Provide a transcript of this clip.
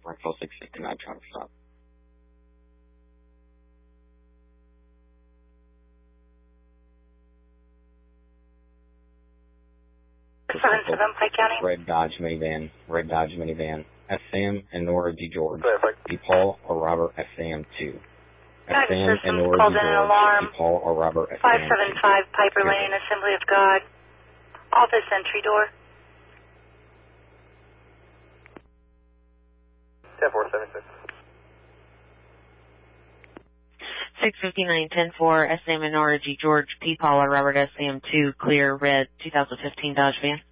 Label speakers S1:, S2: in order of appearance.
S1: Rental 659, trying to stop.
S2: Pike County.
S1: Red Dodge minivan. SM and Nora D. George. D. Paul or Robert SM 2. SM and Nora D. George. D. Paul or Robert SM 2.
S2: 575 Piper Lane, Assembly of God. Office entry door.
S3: 10476.
S4: 659-10-4, SM and Nora G. George, P. Paula, Robert SM 2, clear, red, 2015 Dodge van.